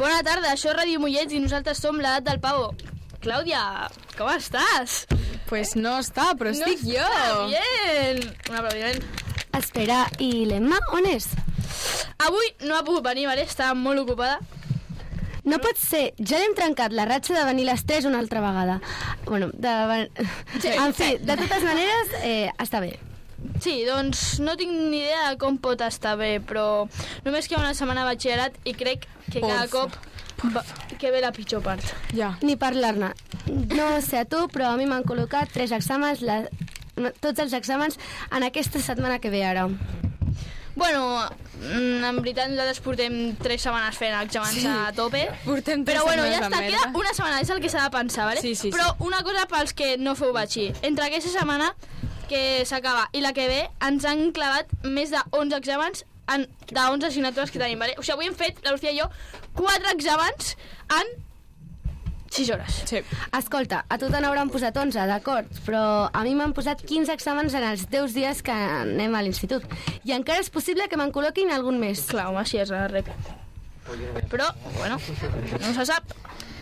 Bona tarda, això és Ràdio Mollet i nosaltres som l'edat del pavo. Clàudia, com estàs? Pues no està, però estic jo. Bien! Un aplaudiment. Espera, i l'Emma on és? Avui no ha pogut venir, vale? Estava molt ocupada. No pot ser, ja l'hem trencat la ratxa de venir les 3 una altra vegada. Bueno, en fi, de totes maneres, està bé. Sí, doncs no tinc ni idea de com pot estar bé, però només queda una setmana de batxillerat i crec que cada cop que ve la pitjor part. Ja. Ni parlar-ne. No sé a tu, però a mi m'han col·locat 3 exàmens, tots els exàmens en aquesta setmana que ve ara. Bueno, en veritat nosaltres portem 3 setmanes fent exàmens a tope. Portem 3 però bueno, ja està, merda. queda una setmana, és el que s'ha de pensar, ¿vale? Sí. Però una cosa pels que no feu batxí. Entre aquesta setmana que s'acaba i la que ve ens han clavat més de 11 exàmens de 11 assignatures que tenim, ¿vale? O sigui, avui hem fet, la Lucía i jo, 4 exàmens en 6 hores. Sí. Escolta, a tu te n'hauran posat 11, d'acord, però a mi m'han posat 15 exàmens en els 10 dies que anem a l'institut. I encara és possible que me'n col·loquin algun més. Clar, home, si és la rep. Però, bueno, no se sap.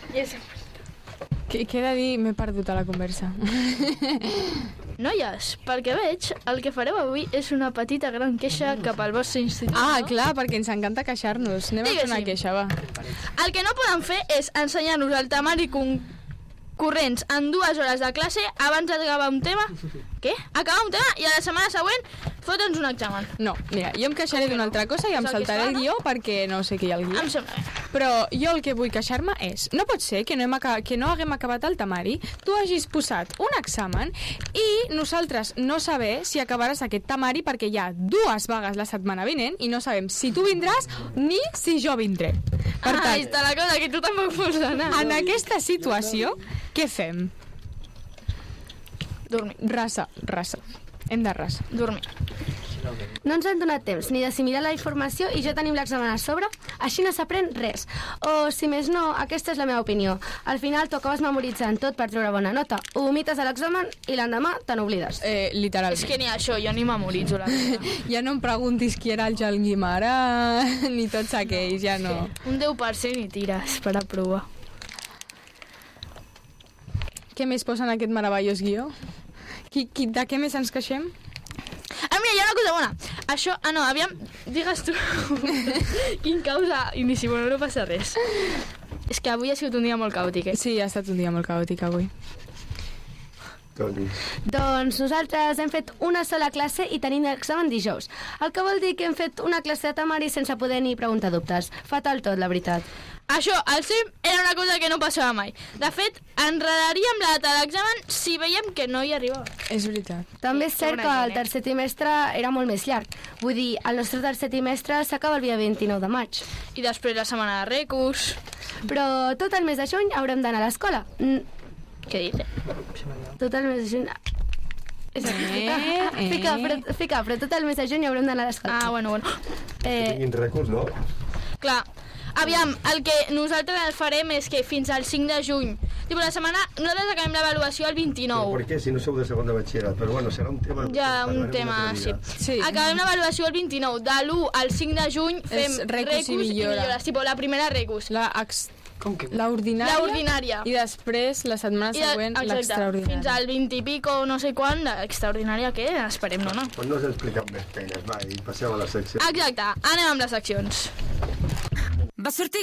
Què he de dir? M'he perdut a la conversa. Noies, pel que veig, el que fareu avui és una petita gran queixa cap al vostre institut. Clar, perquè ens encanta queixar-nos. Anem a fer una queixa, va. El que no poden fer és ensenyar-nos el temari corrents en 2 hores de classe abans d'acabar un tema. Què? Acabar un tema i a la setmana següent fotre'ns un examen. No, mira, jo em queixaré d'una altra cosa i em saltaré el guió perquè no sé què hi ha al guió. Em sembla bé. Però jo el que vull queixar-me és, no pot ser que no haguem acabat el temari, tu hagis posat un examen i nosaltres no saber si acabaràs aquest temari perquè hi ha 2 vagues la setmana vinent i no sabem si tu vindràs ni si jo vindré. Per tant, està la cosa, que tu tampoc vols anar. en aquesta situació, què fem? Dormir. Rasa. Hem de rasa. Dormir. No ens han donat temps ni d'assimilar la informació i ja tenim l'examen a sobre, així no s'aprèn res. O, si més no, aquesta és la meva opinió. Al final tu acabes memoritzant tot per treure bona nota, ho vomites a l'examen i l'endemà te n'oblides. Literalment. És que ni això, jo ni memoritzo la vida. Ja no em preguntis qui era el Joan Guimara ni tots aquells, ja no. Un 10% i tires per aprovar. Què més posa en aquest meravellós guió? De què més ens queixem? Mira, hi ha una cosa bona. Això, no, aviam, digues tu. Quin causa inici, bueno, no passa res. És que avui ha sigut un dia molt caòtic, Sí, ha estat un dia molt caòtic avui. Doncs nosaltres hem fet una sola classe i tenim examen dijous, el que vol dir que hem fet una classe de temari sense poder ni preguntar dubtes. Fatal tot, la veritat. Això, al CIM, era una cosa que no passava mai. De fet, enredaríem la data de l'examen si veiem que no hi arribava. És veritat. També és cert que el tercer trimestre era molt més llarg. Vull dir, el nostre tercer trimestre s'acaba el dia 29 de maig. I després la setmana de recurs. Però tot el mes de juny haurem d'anar a l'escola. Què dice? Tot el mes de juny... Fica, però tot el mes de juny haurem d'anar a l'escola. Bueno. Tinguin recurs, no? Clar. Aviam, el que nosaltres farem és que fins al 5 de juny, la setmana, nosaltres acabem l'avaluació el 29. Per què? Si no sou de segon de batxillerat. Però bueno, serà un tema... Ja, un tema, sí. Acabem l'avaluació el 29. De l'1 al 5 de juny fem recurs i millores. La primera recurs. La ordinària. La ordinària. I després, la setmana següent, l'extraordinària. Fins al 20 i pico, no sé quan, l'extraordinària, què? Esperem, no? Pues no us expliquem més peines, va, i passeu a la secció. Exacte, anem amb les seccions. Va sortir